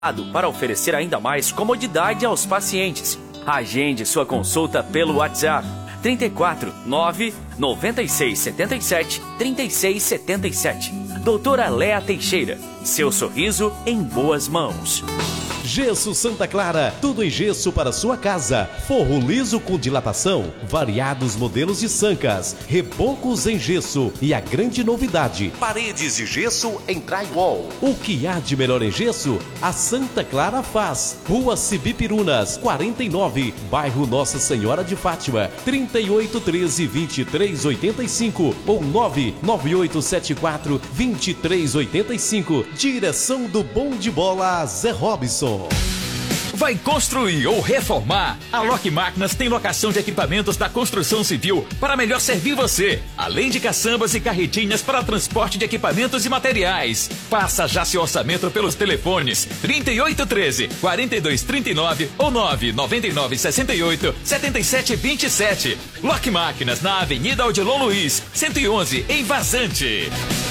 para oferecer ainda mais comodidade aos pacientes. Agende sua consulta pelo WhatsApp 34 9 96 77 36 77. Doutora Léa Teixeira, seu sorriso em boas mãos. Gesso Santa Clara, tudo em gesso para sua casa. Forro liso com dilatação, variados modelos de sancas, rebocos em gesso e a grande novidade, paredes de gesso em drywall. O que há de melhor em gesso, a Santa Clara faz. Rua Cibipirunas, 49, bairro Nossa Senhora de Fátima, 3813-2385 ou 99874-2385. Direção do Bom de Bola, Zé Robson. Vai construir ou reformar? A Lock Máquinas tem locação de equipamentos da construção civil para melhor servir você, além de caçambas e carretinhas para transporte de equipamentos e materiais. Faça já seu orçamento pelos telefones 3813-4239 ou 99968-7727. Lock Máquinas na Avenida Odilon Luiz, 111, em Vazante.